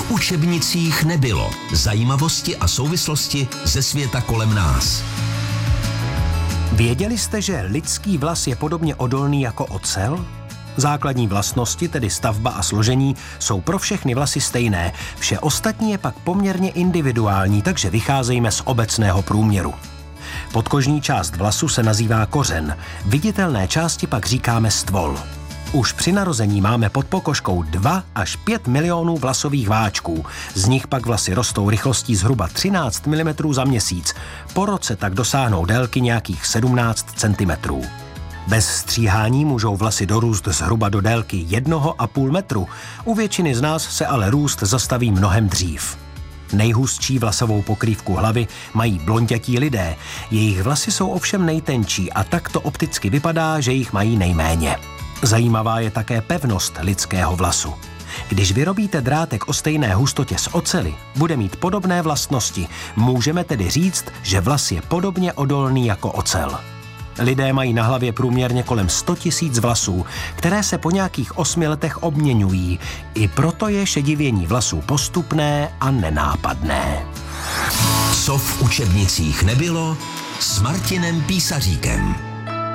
v učebnicích nebylo. Zajímavosti a souvislosti ze světa kolem nás. Věděli jste, že lidský vlas je podobně odolný jako ocel? Základní vlastnosti, tedy stavba a složení, jsou pro všechny vlasy stejné. Vše ostatní je pak poměrně individuální, takže vycházejme z obecného průměru. Podkožní část vlasu se nazývá kořen, viditelné části pak říkáme stvol. Už při narození máme pod pokožkou 2 až 5 milionů vlasových váčků. Z nich pak vlasy rostou rychlostí zhruba 13 mm za měsíc. Po roce tak dosáhnou délky nějakých 17 cm. Bez stříhání můžou vlasy dorůst zhruba do délky 1,5 metru. U většiny z nás se ale růst zastaví mnohem dřív. Nejhustší vlasovou pokrývku hlavy mají blondětí lidé. Jejich vlasy jsou ovšem nejtenčí a tak to opticky vypadá, že jich mají nejméně. Zajímavá je také pevnost lidského vlasu. Když vyrobíte drátek o stejné hustotě z oceli, bude mít podobné vlastnosti. Můžeme tedy říct, že vlas je podobně odolný jako ocel. Lidé mají na hlavě průměrně kolem 100 000 vlasů, které se po nějakých 8 letech obměňují. I proto je šedivění vlasů postupné a nenápadné. Co v učebnicích nebylo s Martinem Písaříkem.